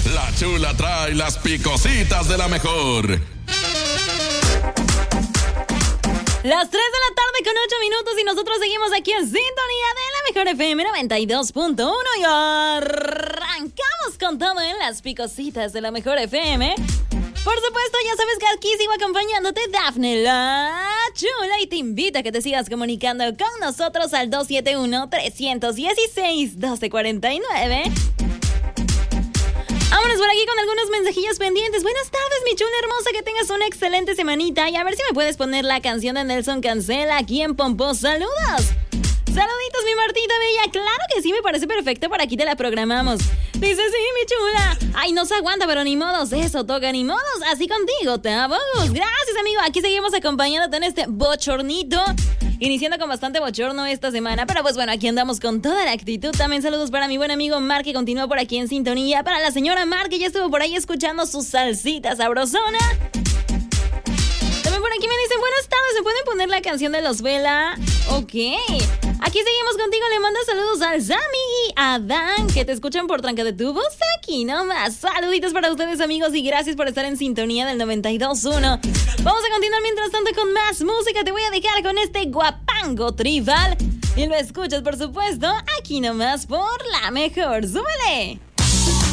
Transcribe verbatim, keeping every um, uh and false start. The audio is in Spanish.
La Chula trae las picositas de la mejor. Las tres de la tarde con ocho minutos y nosotros seguimos aquí en sintonía de la mejor F M noventa y dos punto uno y arrancamos con todo en las picositas de la mejor F M. Por supuesto, ya sabes que aquí sigo acompañándote Dafne la Chula y te invito a que te sigas comunicando con nosotros al dos siete uno, tres uno seis, uno dos cuatro nueve. Vámonos por aquí con algunos mensajillos pendientes. Buenas tardes, mi chula hermosa, que tengas una excelente semanita. Y a ver si me puedes poner la canción de Nelson Cancela aquí en Pompó. ¡Saludos! Saluditos, mi Martita Bella. Claro que sí, me parece perfecto. Por aquí te la programamos. Dice, sí, mi chula. Ay, no se aguanta, pero ni modos. Eso toca, ni modos. Así contigo, te amo. Gracias, amigo. Aquí seguimos acompañándote en este bochornito. Iniciando con bastante bochorno esta semana, pero pues bueno, aquí andamos con toda la actitud. También saludos para mi buen amigo Mar, que continúa por aquí en sintonía. Para la señora Mar, que ya estuvo por ahí escuchando su salsita sabrosona. También por aquí me dicen, buenas tardes, ¿me pueden poner la canción de Los Vela? Ok. Aquí seguimos contigo, le mando saludos al Sammy y a Dan, que te escuchan por tranca de tu voz aquí nomás. Saluditos para ustedes, amigos, y gracias por estar en sintonía del noventa y dos punto uno. Vamos a continuar mientras tanto con más música. Te voy a dejar con este guapango tribal y lo escuchas, por supuesto, aquí nomás por la mejor. ¡Súbele!